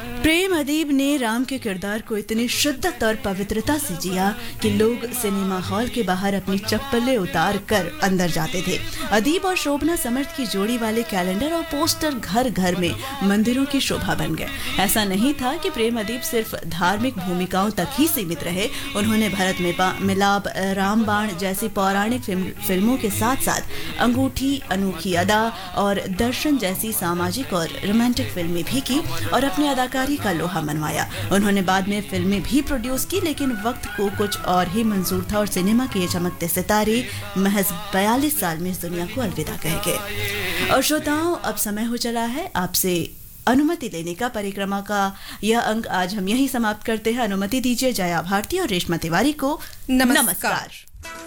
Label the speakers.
Speaker 1: प्रेम अदीब ने राम के किरदार को इतनी शिद्दत और पवित्रता से जिया कि लोग सिनेमा हॉल के बाहर अपनी चप्पलें उतार कर अंदर जाते थे। अदीब और शोभना समर्थ की जोड़ी वाले कैलेंडर और पोस्टर घर घर में मंदिरों की शोभा बन गए। ऐसा नहीं था कि प्रेम अदीब सिर्फ धार्मिक भूमिकाओं तक ही सीमित रहे। उन्होंने भरत में मिलाप, रामबाण जैसी पौराणिक फिल्मों के साथ साथ अंगूठी, अनोखी अदा और दर्शन जैसी सामाजिक और रोमांटिक फिल्में भी की और अपनी अदाकारी का लोहा मनवाया। उन्होंने बाद में फिल्में भी प्रोड्यूस की, लेकिन वक्त को कुछ और ही मंजूर था और सिनेमा के ये चमकते सितारे महज 42 साल में इस दुनिया को अलविदा कह गए। और श्रोताओं, अब समय हो चला है आपसे अनुमति लेने का। परिक्रमा का यह अंक आज हम यही समाप्त करते हैं। अनुमति दीजिए जया भारती और रेशमा तिवारी को नमस्कार।